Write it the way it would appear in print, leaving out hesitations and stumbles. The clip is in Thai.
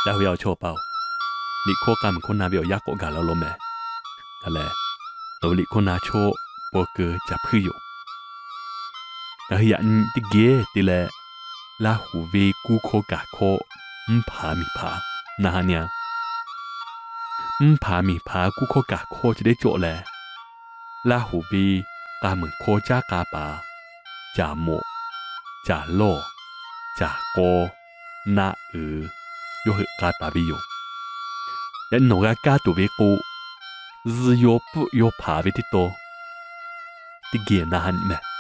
แล้ว要错包你可干们可拿表压过干了没กันแหละตัวลิคนนาโชโปเกอร์จับพื้นอยู่แต่ยันที่เก๋ที่แหละลาหูเวกูโคกะโคผามีผานะฮะเนี่ยผามีผากูโคกะโคจะได้โจแลลาหูเวกาเหมือนโคจ้ากาปาจ่าโมจ่าโลจ่าโกนาโยเหกาตาบิโยยันหนูกาตัวเวกู日有不有爬为的多，的给那很咩？